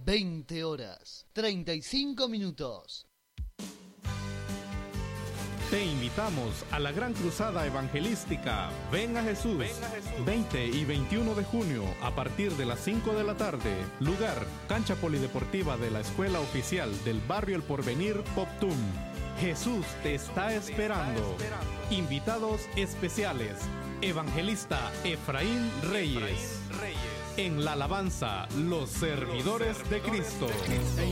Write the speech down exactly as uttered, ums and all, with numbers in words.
veinte horas, treinta y cinco minutos. Te invitamos a la gran cruzada evangelística Ven a Jesús, Ven a Jesús, veinte y veintiuno de junio a partir de las cinco de la tarde. Lugar, cancha polideportiva de la Escuela Oficial del Barrio El Porvenir, Poptum. Jesús te está esperando. Invitados especiales, evangelista Efraín Reyes. En la alabanza, los servidores de Cristo.